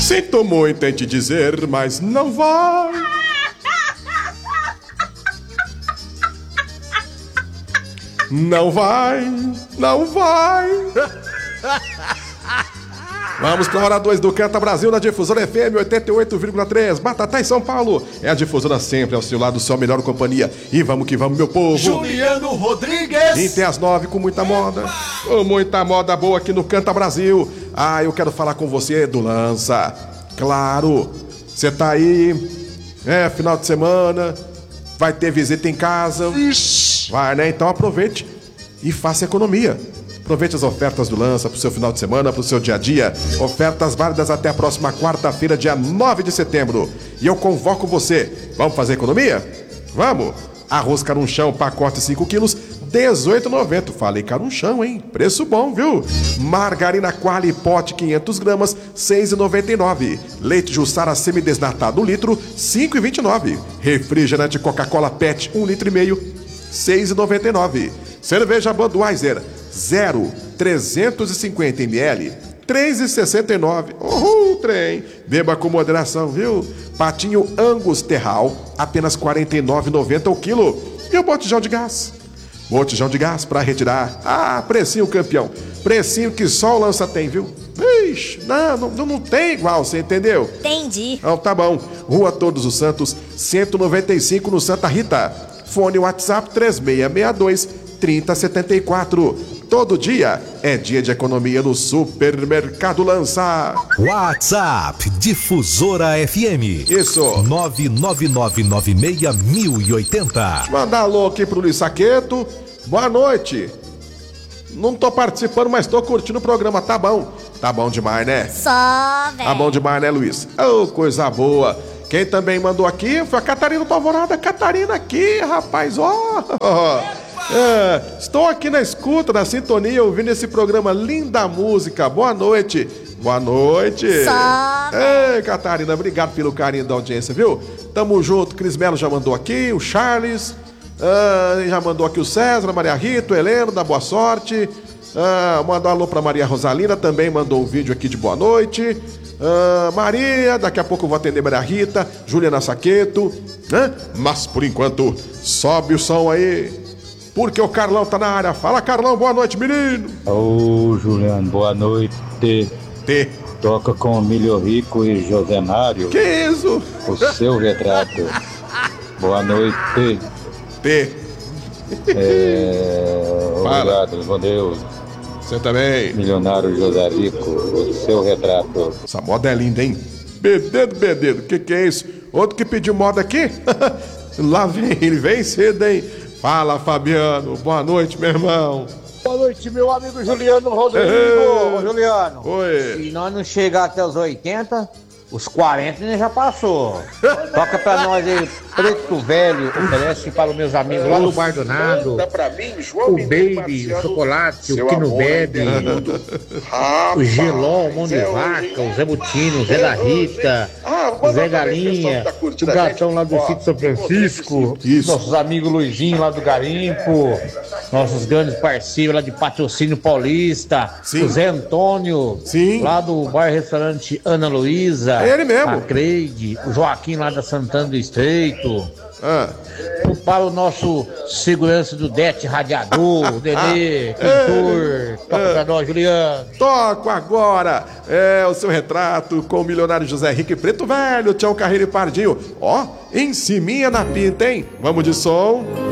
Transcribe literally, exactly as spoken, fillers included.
Sinto muito em te dizer, mas não vai. Não vai, não vai. Vamos para a hora dois do Canta Brasil na Difusora F M oitenta e oito vírgula três. Batatais São Paulo. É a Difusora sempre ao seu lado, sua melhor companhia. E vamos que vamos, meu povo. Juliano Rodrigues. E tem às nove com muita moda. Com muita moda boa aqui no Canta Brasil. Ah, eu quero falar com você do Lança. Claro, você tá aí, é, final de semana, vai ter visita em casa. Ixi. Vai, né? Então aproveite e faça economia. Aproveite as ofertas do Lança para o seu final de semana, para o seu dia a dia. Ofertas válidas até a próxima quarta-feira, dia nove de setembro. E eu convoco você. Vamos fazer economia? Vamos! Arroz carunchão, pacote cinco quilos, dezoito reais e noventa centavos. Falei carunchão, hein? Preço bom, viu? Margarina Qualy, pote quinhentas gramas, seis reais e noventa e nove centavos. Leite Jussara semidesnatado, um litro, cinco reais e vinte e nove centavos. Refrigerante Coca-Cola Pet, um litro e meio, seis reais e noventa e nove centavos. Cerveja Budweiser, zero, trezentos e cinquenta mililitros, três reais e sessenta e nove centavos. Uhul, trem. Beba com moderação, viu? Patinho Angus Terral, apenas quarenta e nove reais e noventa centavos o quilo. E o botijão de gás? Botijão de gás para retirar. Ah, precinho campeão. Precinho que só o Lança tem, viu? Ixi, não, não, não tem igual, você entendeu? Entendi. Então tá bom. Rua Todos os Santos, cento e noventa e cinco no Santa Rita. Fone WhatsApp três seis seis dois, três zero sete quatro. Todo dia é dia de economia no Supermercado Lança. WhatsApp Difusora F M. Isso. nove nove nove nove seis mil e oitenta. Mandar alô aqui pro Luiz Saqueto. Boa noite. Não tô participando, mas tô curtindo o programa. Tá bom. Tá bom demais, né? Só, velho. Tá bom demais, né, Luiz? Ô, oh, coisa boa. Quem também mandou aqui foi a Catarina do Alvorada. Catarina aqui, rapaz, ó. Oh. É, estou aqui na escuta, na sintonia, ouvindo esse programa Linda Música. Boa noite. Boa noite. Só. Ei, Catarina, obrigado pelo carinho da audiência, viu? Tamo junto. Cris Melo já mandou aqui, o Charles, ah, já mandou aqui o César, a Maria Rita, o Heleno, da Boa Sorte. Ah, mandou um alô pra Maria Rosalina, também mandou um vídeo aqui de boa noite. Ah, Maria, daqui a pouco eu vou atender Maria Rita, Juliana Saqueto, né? Mas por enquanto, sobe o som aí, porque o Carlão tá na área. Fala, Carlão, boa noite, menino. Ô, Juliano, boa noite. T. Toca com Milho Rico e Josenário. Que isso? O seu retrato. Boa noite. T. É... Obrigado, meu Deus. Você também. Milionário José Rico, o seu retrato. Essa moda é linda, hein? Bededo, bededo, o que que é isso? Outro que pediu moda aqui? Lá vem ele, vem cedo, hein? Fala, Fabiano. Boa noite, meu irmão. Boa noite, meu amigo Juliano Rodrigo. Ô, Juliano. Oi. Se nós não chegar até os oitenta, os quarenta né, já passou. Toca pra nós aí, Preto Velho, oferece para os meus amigos lá no Bar do Nado. O Baby, o Chocolate, o Quino Bebe, o Gelon, o Mão de Vaca, o Zé Butino, o Zé da Rita, o Zé Galinha, o Gatão lá do Sítio São Francisco, Isso. nossos amigos Luizinho lá do Garimpo, nossos grandes parceiros lá de Patrocínio Paulista, Sim. o Zé Antônio, Sim. lá do Bar Restaurante Ana Luísa, É ele mesmo. a Creide, o Joaquim lá da Santana do Estreito. Ah. Para o nosso segurança do D E T Radiador, o Nenê, cantor, toca pra nós, Juliano. Toco agora, é o seu retrato com o milionário José Rico e Preto Velho, Tião Carreiro e Pardinho. Ó, em ciminha na pinta, hein? Vamos de som.